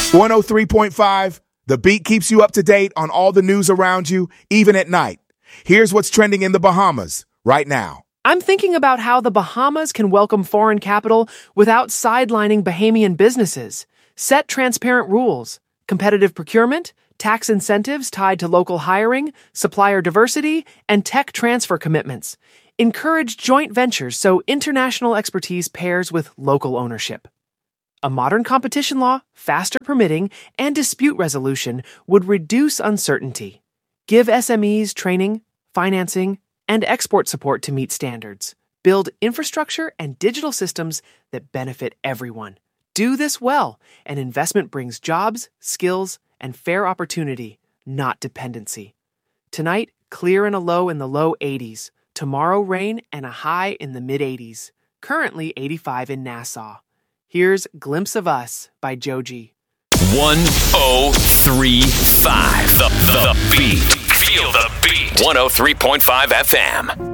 103.5, The Beat keeps you up to date on all the news around you, even at night. Here's what's trending in the Bahamas right now. I'm thinking about how the Bahamas can welcome foreign capital without sidelining Bahamian businesses. Set transparent rules, competitive procurement, tax incentives tied to local hiring, supplier diversity, and tech transfer commitments. Encourage joint ventures so international expertise pairs with local ownership. A modern competition law, faster permitting, and dispute resolution would reduce uncertainty. Give SMEs training, financing, and export support to meet standards. Build infrastructure and digital systems that benefit everyone. Do this well, and investment brings jobs, skills, and fair opportunity, not dependency. Tonight, clear and a low in the low 80s. Tomorrow, rain and a high in the mid 80s. Currently 85 in Nassau. Here's Glimpse of Us by Joji. 1035 The Beat. Feel the beat. 103.5 FM.